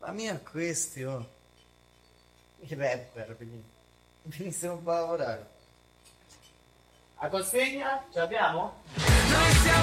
Ma mia questi, oh. I rapper, venissero un po' a lavorare. A consegna? Ce l'abbiamo? Noi siamo